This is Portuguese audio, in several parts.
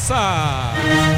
França.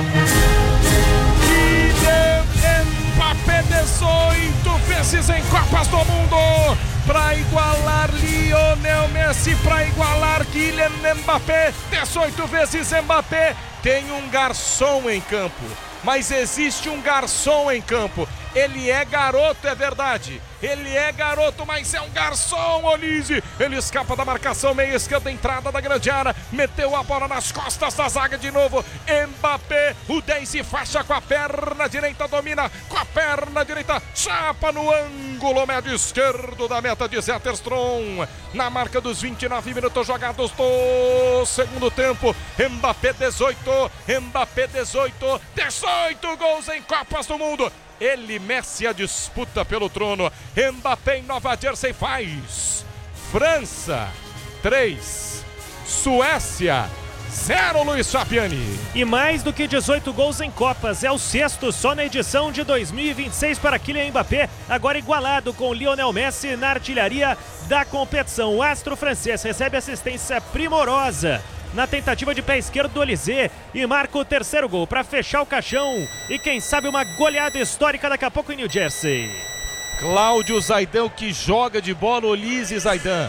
Kylian Mbappé, 18 vezes em Copas do Mundo, para igualar Lionel Messi, para igualar Kylian Mbappé, 18 vezes Mbappé. Tem um garçom em campo, mas existe um garçom em campo. Ele é garoto, é verdade. Ele é garoto, mas é um garçom, Olise. Ele escapa da marcação, meia esquerda, entrada da grande área. Meteu a bola nas costas da zaga de novo. Mbappé, o 10 se fecha com a perna direita, domina com a perna direita. Chapa no ângulo médio esquerdo da meta de Zetterstrom. Na marca dos 29 minutos jogados do segundo tempo. Mbappé 18, Mbappé 18. 18 gols em Copas do Mundo. Ele, Messi, a disputa pelo trono. Mbappé em Nova Jersey faz. França 3, Suécia 0, Luiz Fabiani. E mais do que 18 gols em Copas, é o sexto só na edição de 2026 para Kylian Mbappé, agora igualado com Lionel Messi na artilharia da competição. O astro francês recebe assistência primorosa na tentativa de pé esquerdo do Olise e marca o terceiro gol para fechar o caixão e quem sabe uma goleada histórica daqui a pouco em New Jersey. Cláudio Zaidan, que joga de bola, Olise Zaidan.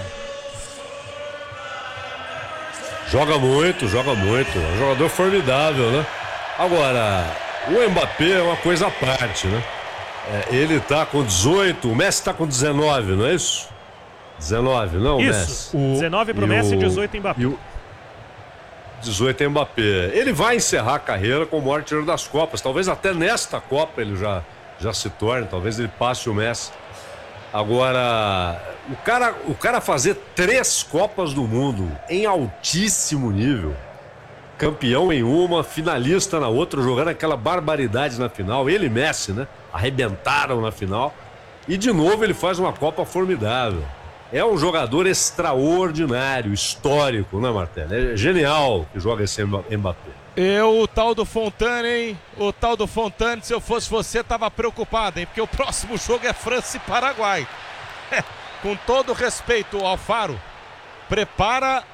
Joga muito, é um jogador formidável, né? Agora, o Mbappé é uma coisa à parte, né? Ele tá com 18, o Messi tá com 19, não é isso? 19, não, isso, Messi? 19 pro Messi e 18 Mbappé. 18 Mbappé. Ele vai encerrar a carreira como o maior artilheiro das Copas. Talvez até nesta Copa ele já se torne. Talvez ele passe o Messi. Agora, o cara fazer 3 Copas do Mundo em altíssimo nível. Campeão em uma, finalista na outra, jogando aquela barbaridade na final. Ele e Messi, né? Arrebentaram na final. E de novo ele faz uma Copa formidável. É um jogador extraordinário, histórico, né, Martelli? É genial que joga esse Mbappé. O tal do Fontane, hein? O tal do Fontane, se eu fosse você, tava preocupado, hein? Porque o próximo jogo é França e Paraguai. Com todo respeito, Alfaro, prepara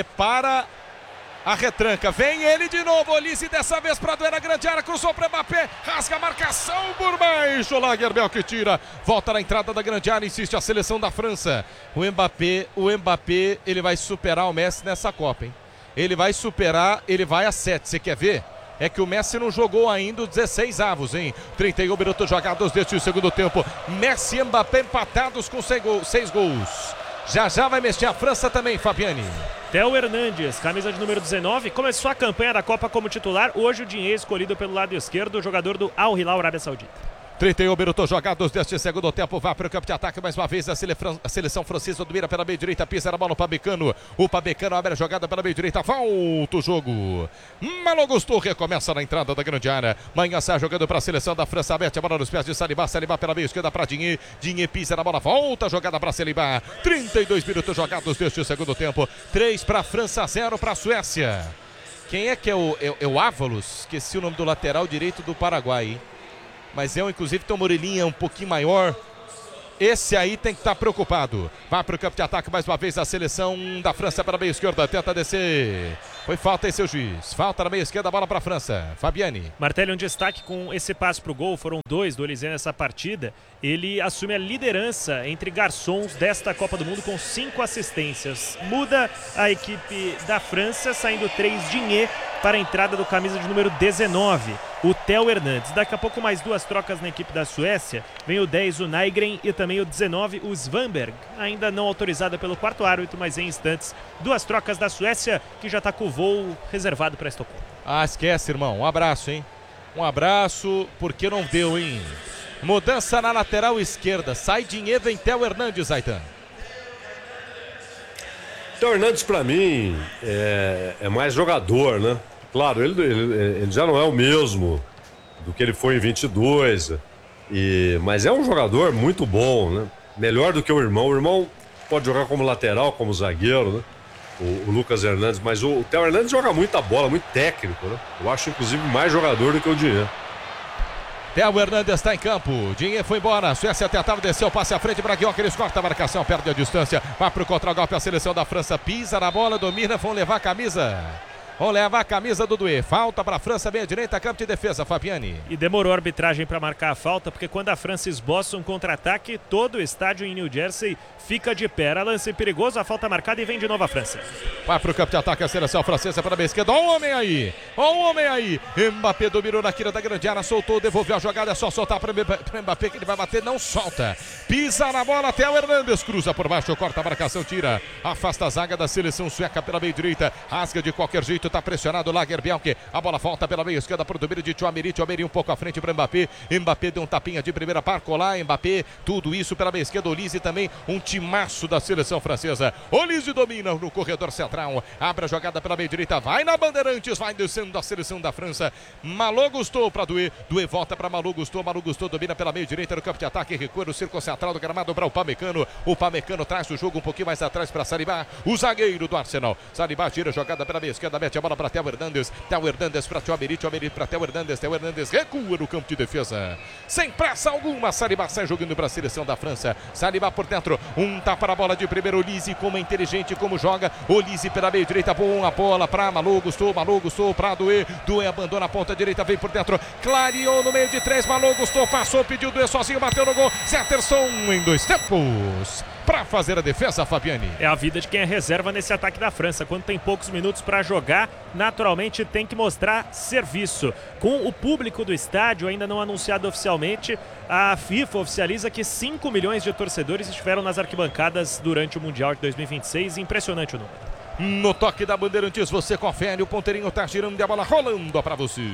a retranca. Vem ele de novo, Olise, dessa vez para doer a grande área, cruzou para Mbappé, rasga a marcação por baixo, Lagerbiel que tira, volta na entrada da grande área, insiste a seleção da França. O Mbappé, ele vai superar o Messi nessa Copa, hein? Ele vai superar, ele vai a 7, você quer ver? É que o Messi não jogou ainda os 16 avos, hein? 31 minutos jogados deste segundo tempo. Messi e Mbappé empatados com 6 gols. Já vai mexer a França também, Fabiani. Theo Hernandes, camisa de número 19, começou a campanha da Copa como titular. Hoje o dinheiro escolhido pelo lado esquerdo, o jogador do Al Hilal, Arábia Saudita. 31 minutos jogados deste segundo tempo. Vai para o campo de ataque mais uma vez. A seleção francesa domina pela meia direita. Pisa na bola no Pamecano. O Pamecano abre a jogada pela meia direita. Volta o jogo. Malo Gusto recomeça na entrada da grande área. Manhã sai jogando para a seleção da França. Mete a bola nos pés de Saliba. Saliba pela meia esquerda para Dinhe. Dinhe pisa na bola. Volta a jogada para Saliba. 32 minutos jogados deste segundo tempo. 3 para a França, 0 para a Suécia. Quem é que é o Ávalos? Esqueci o nome do lateral direito do Paraguai, hein? Mas inclusive tem uma orelhinha um pouquinho maior. Esse aí tem que estar preocupado. Vai para o campo de ataque mais uma vez a seleção da França para a meia esquerda. Tenta descer. Foi falta aí, seu juiz. Falta na meia esquerda, bola para a França. Fabiani. Martelli, um destaque com esse passe para o gol. Foram 2 do Olise nessa partida. Ele assume a liderança entre garçons desta Copa do Mundo com 5 assistências. Muda a equipe da França, saindo 3 Dinhe para a entrada do camisa de número 19, o Theo Hernandes. Daqui a pouco mais 2 trocas na equipe da Suécia. Vem o 10, o Nygren, e também o 19, o Svanberg. Ainda não autorizada pelo quarto árbitro, mas em instantes. 2 trocas da Suécia, que já está com o voo reservado para Estocolmo. Esquece, irmão. Um abraço, hein? Um abraço, porque não deu, hein? Mudança na lateral esquerda. Sai Dinhe, vem Theo Hernandes, Zaidan. Theo Hernandes, para mim, é mais jogador, né? Claro, ele já não é o mesmo do que ele foi em 22, mas é um jogador muito bom, né? Melhor do que o irmão. O irmão pode jogar como lateral, como zagueiro, né? O Lucas Hernandes, mas o Theo Hernandes joga muita bola, muito técnico, né? Eu acho, inclusive, mais jogador do que o Dinhe. Theo Hernandes está em campo. Dinhe foi embora. Suécia tentava descer o passe à frente. Braguioca, eles cortam a marcação, perde a distância. Vai para o contra-golpe a seleção da França. Pisa na bola, domina, vão levar a camisa. leva a camisa do Doué. Falta para a França, meia direita, campo de defesa, Fabiani. E demorou a arbitragem para marcar a falta, porque quando a França esboça um contra-ataque, todo o estádio em New Jersey fica de pé. Era lance perigoso, a falta marcada e vem de novo a França. Vai para o campo de ataque a seleção francesa para a esquerda. Olha o homem aí, Mbappé dominou na quina da grande área, soltou, devolveu a jogada, é só soltar para Mbappé que ele vai bater, não solta. Pisa na bola até o Hernandes, cruza por baixo, corta a marcação, tira, afasta a zaga da seleção sueca pela meia direita, rasga de qualquer jeito, tá pressionado Lagerbielke, a bola volta pela meia esquerda para o domínio de Tchouaméri um pouco à frente para Mbappé deu um tapinha de primeira, Barcola, Mbappé, tudo isso pela meia esquerda, Olise também, um timaço da seleção francesa, Olise domina no corredor central, abre a jogada pela meia direita, vai na Bandeirantes, vai descendo da seleção da França, Malo Gusto para Doué volta para Malo Gusto domina pela meia direita no campo de ataque, recua no círculo central do gramado para o Upamecano traz o jogo um pouquinho mais atrás para Saliba, o zagueiro do Arsenal, Saliba gira a jogada pela meia esquerda, mete a bola para Theo Hernandes para Tchouaméri para Theo Hernandes recua no campo de defesa, sem pressa alguma, Saliba sai jogando para a seleção da França, Saliba por dentro, um tapa na bola de primeiro, Olise como é inteligente, como joga, Olise pela meia direita, boa bola para Malo Gusto para Doué abandona a ponta direita, vem por dentro, clareou no meio de três, Malo Gusto passou, pediu Doué sozinho, bateu no gol, Zetterson em 2 tempos para fazer a defesa, Fabiani. É a vida de quem é reserva nesse ataque da França. Quando tem poucos minutos para jogar, naturalmente tem que mostrar serviço. Com o público do estádio ainda não anunciado oficialmente, a FIFA oficializa que 5 milhões de torcedores estiveram nas arquibancadas durante o Mundial de 2026. Impressionante o número. No toque da Bandeirantes, você confere, o ponteirinho tá girando e a bola rolando para você.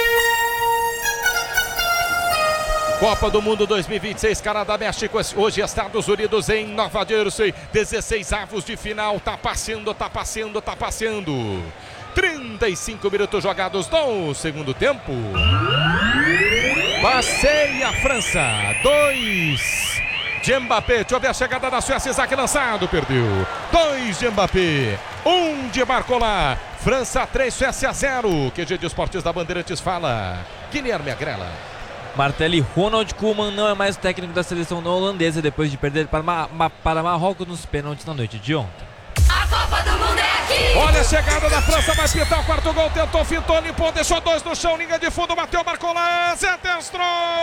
Copa do Mundo 2026, Canadá, México, hoje Estados Unidos em Nova Jersey, 16 avos de final, tá passeando. 35 minutos jogados no segundo tempo. Passeia a França, 2 de Mbappé, deixa eu ver a chegada da Suécia, Isaac lançado, perdeu. 2 de Mbappé, 1 de Barcola, França 3, Suécia 0. QG de Esportes da Bandeirantes fala, Guilherme Agrela. Martelli, Ronald Koeman não é mais técnico da seleção holandesa depois de perder para Marrocos nos pênaltis na noite de ontem. A Copa do Mundo é aqui! Olha a chegada da França, vai pintar o quarto gol, tentou, fintou, limpou, deixou 2 no chão, linha de fundo, bateu, marcou lá, Zetterson!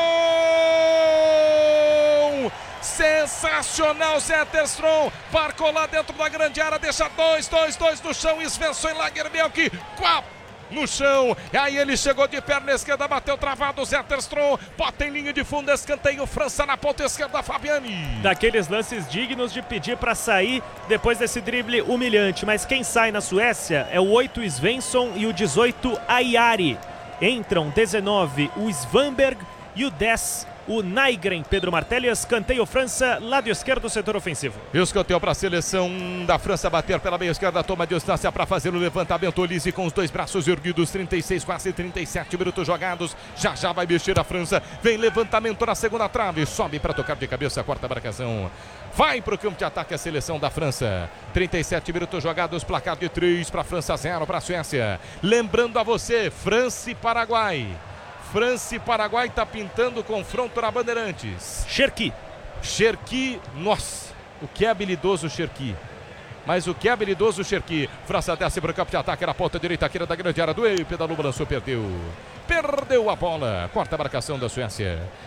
Sensacional, Zetterson, marcou lá dentro da grande área, deixa 2 no chão, Svensson Lagerbielke, no chão, e aí ele chegou de perna esquerda, bateu travado, Zetterson, bota em linha de fundo, escanteio, França na ponta esquerda, Fabiani. Daqueles lances dignos de pedir para sair depois desse drible humilhante, mas quem sai na Suécia é o 8 Svensson e o 18 Ayari. Entram 19 o Svanberg e o 10 o Nygren. Pedro Martelli, escanteio França, lado esquerdo, setor ofensivo. Escanteio para a seleção da França bater pela meia esquerda, toma distância para fazer o levantamento, Olise com os 2 braços erguidos, 36, quase 37 minutos jogados, já vai mexer a França, vem levantamento na segunda trave, sobe para tocar de cabeça, quarta marcação, vai para o campo de ataque a seleção da França, 37 minutos jogados, placar de 3 para a França, 0 para a Suécia. Lembrando a você, França e Paraguai está pintando o confronto na Bandeirantes. Cherki, nossa, o que é habilidoso o Cherki. Mas o que é habilidoso o Cherki. França desce para o campo de ataque na ponta direita aqui da grande área do Ei, pedalou, balançou, perdeu a bola. Quarta marcação da Suécia.